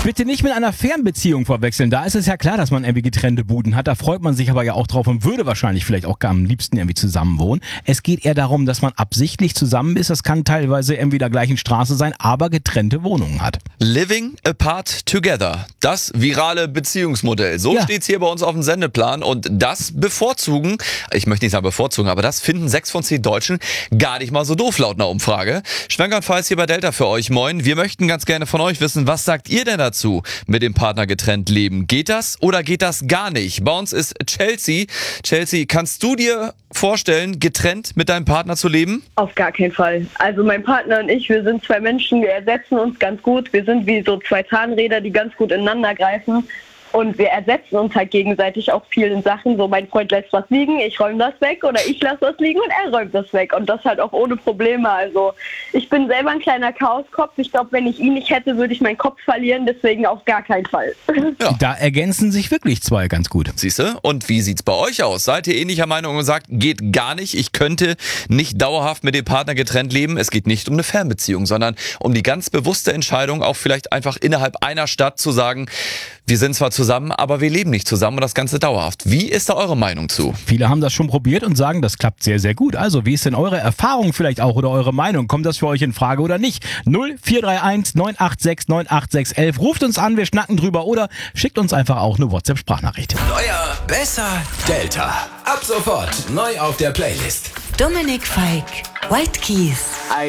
Bitte nicht mit einer Fernbeziehung verwechseln. Da ist es ja klar, dass man irgendwie getrennte Buden hat. Da freut man sich aber ja auch drauf und würde wahrscheinlich vielleicht auch am liebsten irgendwie zusammen wohnen. Es geht eher darum, dass man absichtlich zusammen ist. Das kann teilweise irgendwie der gleichen Straße sein, aber getrennte Wohnungen hat. Living apart together. Das virale Beziehungsmodell. So steht's hier bei uns auf dem Sendeplan. Und das bevorzugen, ich möchte nicht sagen bevorzugen, aber das finden 6 von 10 Deutschen gar nicht mal so doof laut einer Umfrage. Schwenker und Pfalz hier bei Delta für euch. Moin. Wir möchten ganz gerne von euch wissen, was sagt ihr denn dazu? Mit dem Partner getrennt leben. Geht das oder geht das gar nicht? Bei uns ist Chelsea. Chelsea, kannst du dir vorstellen, getrennt mit deinem Partner zu leben? Auf gar keinen Fall. Also mein Partner und ich, wir sind zwei Menschen, wir ersetzen uns ganz gut. Wir sind wie so zwei Zahnräder, die ganz gut ineinander greifen. Und wir ersetzen uns halt gegenseitig auch vielen Sachen. So, mein Freund lässt was liegen, ich räume das weg oder ich lasse was liegen und er räumt das weg. Und das halt auch ohne Probleme. Also ich bin selber ein kleiner Chaoskopf. Ich glaube, wenn ich ihn nicht hätte, würde ich meinen Kopf verlieren. Deswegen auf gar keinen Fall. Ja. Da ergänzen sich wirklich zwei ganz gut. Siehste? Und wie sieht's bei euch aus? Seid ihr ähnlicher Meinung und sagt, geht gar nicht, ich könnte nicht dauerhaft mit dem Partner getrennt leben? Es geht nicht um eine Fernbeziehung, sondern um die ganz bewusste Entscheidung, auch vielleicht einfach innerhalb einer Stadt zu sagen, wir sind zwar zusammen, aber wir leben nicht zusammen und das Ganze dauerhaft. Wie ist da eure Meinung zu? Viele haben das schon probiert und sagen, das klappt sehr, sehr gut. Also, wie ist denn eure Erfahrung vielleicht auch oder eure Meinung? Kommt das für euch in Frage oder nicht? 0431 986 98611. Ruft uns an, wir schnacken drüber oder schickt uns einfach auch eine WhatsApp-Sprachnachricht. Neuer, besser, Delta. Ab sofort neu auf der Playlist. Dominik Feick, White Keys.